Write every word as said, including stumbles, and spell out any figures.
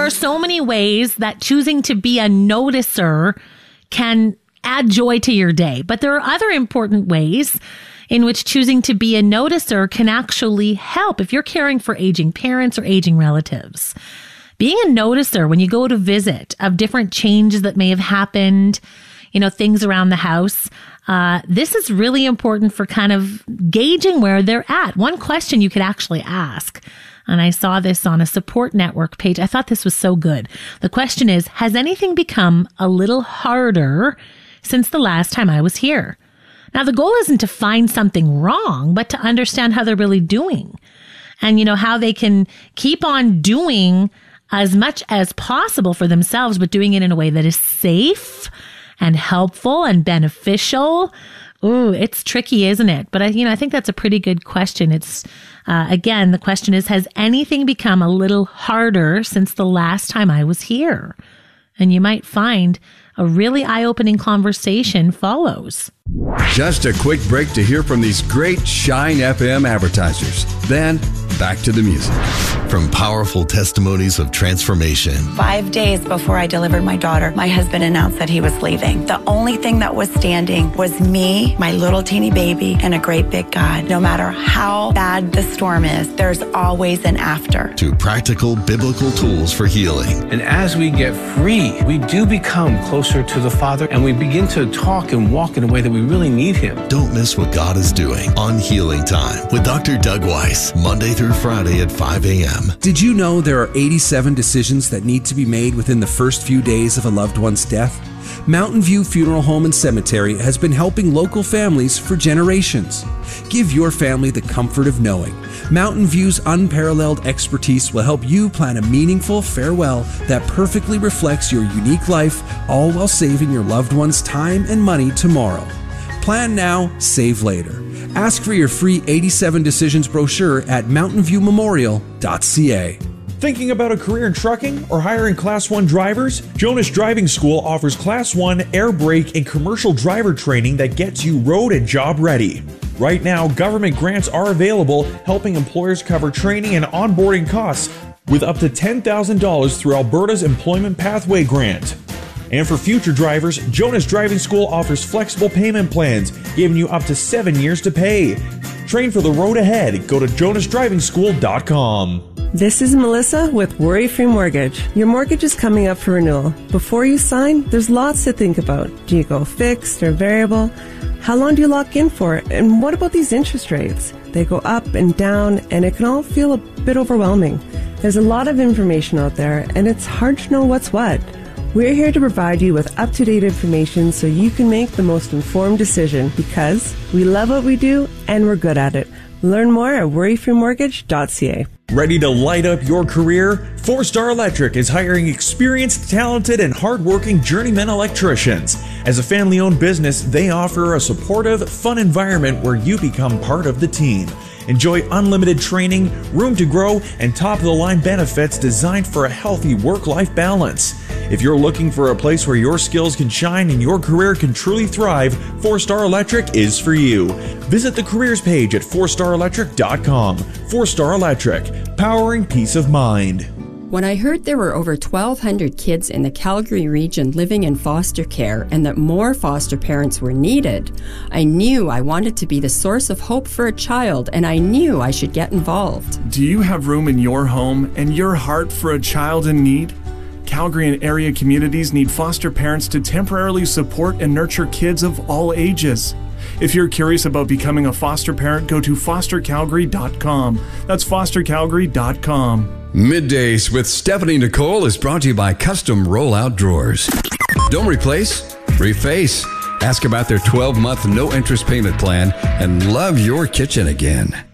are so many ways that choosing to be a noticer can add joy to your day. But there are other important ways in which choosing to be a noticer can actually help if you're caring for aging parents or aging relatives. Being a noticer when you go to visit of different changes that may have happened, you know, things around the house, uh, this is really important for kind of gauging where they're at. One question you could actually ask, and I saw this on a support network page. I thought this was so good. The question is, has anything become a little harder since the last time I was here? Now, the goal isn't to find something wrong, but to understand how they're really doing and, you know, how they can keep on doing as much as possible for themselves, but doing it in a way that is safe and helpful and beneficial. Ooh, it's tricky, isn't it? But I, you know, I think that's a pretty good question. It's, uh, again, the question is, has anything become a little harder since the last time I was here? And you might find a really eye-opening conversation follows. Just a quick break to hear from these great Shine F M advertisers. Then, back to the music. From powerful testimonies of transformation. Five days before I delivered my daughter, my husband announced that he was leaving. The only thing that was standing was me, my little teeny baby, and a great big God. No matter how bad the storm is, there's always an after. To practical biblical tools for healing. And as we get free, we do become closer to the Father, and we begin to talk and walk in a way that we really need Him. Don't miss what God is doing on Healing Time with Doctor Doug Weiss, Monday through Friday at five a.m. Did you know there are eighty-seven decisions that need to be made within the first few days of a loved one's death? Mountain View Funeral Home and Cemetery has been helping local families for generations. Give your family the comfort of knowing Mountain View's unparalleled expertise will help you plan a meaningful farewell that perfectly reflects your unique life, all while saving your loved one's time and money tomorrow. Plan now, save later. Ask for your free eighty-seven Decisions brochure at mountain view memorial dot c a. Thinking about a career in trucking or hiring Class one drivers? Jonas Driving School offers Class one air brake and commercial driver training that gets you road and job ready. Right now, government grants are available, helping employers cover training and onboarding costs with up to ten thousand dollars through Alberta's Employment Pathway Grant. And for future drivers, Jonas Driving School offers flexible payment plans, giving you up to seven years to pay. Train for the road ahead. Go to jonas driving school dot com. This is Melissa with Worry-Free Mortgage. Your mortgage is coming up for renewal. Before you sign, there's lots to think about. Do you go fixed or variable? How long do you lock in for? And what about these interest rates? They go up and down, and it can all feel a bit overwhelming. There's a lot of information out there, and it's hard to know what's what. We're here to provide you with up-to-date information so you can make the most informed decision, because we love what we do and we're good at it. Learn more at worry free mortgage dot c a. Ready to light up your career? Four Star Electric is hiring experienced, talented, and hardworking journeyman electricians. As a family-owned business, they offer a supportive, fun environment where you become part of the team. Enjoy unlimited training, room to grow, and top-of-the-line benefits designed for a healthy work-life balance. If you're looking for a place where your skills can shine and your career can truly thrive, Four Star Electric is for you. Visit the careers page at four star electric dot com. Four Star Electric, powering peace of mind. When I heard there were over twelve hundred kids in the Calgary region living in foster care and that more foster parents were needed, I knew I wanted to be the source of hope for a child, and I knew I should get involved. Do you have room in your home and your heart for a child in need? Calgary and area communities need foster parents to temporarily support and nurture kids of all ages. If you're curious about becoming a foster parent, go to foster calgary dot com. That's foster calgary dot com. Middays with Stephanie Nicole is brought to you by Custom Rollout Drawers. Don't replace, reface. Ask about their twelve-month no-interest payment plan and love your kitchen again.